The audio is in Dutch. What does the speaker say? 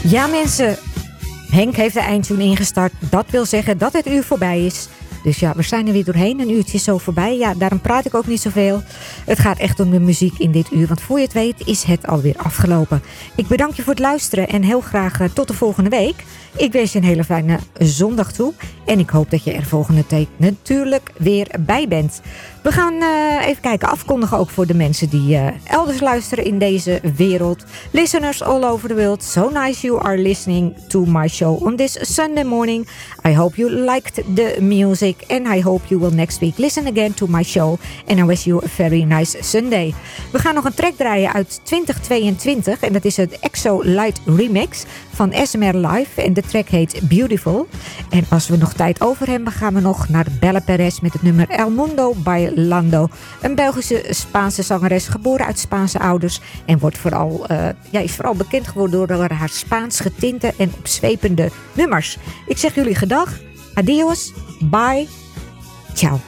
Ja mensen, Henk heeft de eindtune ingestart. Dat wil zeggen dat het uur voorbij is. Dus ja, we zijn er weer doorheen. Een uurtje is zo voorbij. Ja, daarom praat ik ook niet zoveel. Het gaat echt om de muziek in dit uur. Want voor je het weet is het alweer afgelopen. Ik bedank je voor het luisteren. En heel graag tot de volgende week. Ik wens je een hele fijne zondag toe. En ik hoop dat je er volgende week natuurlijk weer bij bent. We gaan even kijken, afkondigen ook voor de mensen die elders luisteren in deze wereld. Listeners all over the world, so nice you are listening to my show on this Sunday morning. I hope you liked the music and I hope you will next week listen again to my show. And I wish you a very nice Sunday. We gaan nog een track draaien uit 2022 en dat is het EXO Light Remix van SMR Live. En de track heet Beautiful. En als we nog tijd over hebben, gaan we nog naar Bella Perez met het nummer El Mundo Bailando. Een Belgische Spaanse zangeres, geboren uit Spaanse ouders. En is vooral bekend geworden door haar Spaans getinte en opzwepende nummers. Ik zeg jullie gedag, adios, bye, ciao.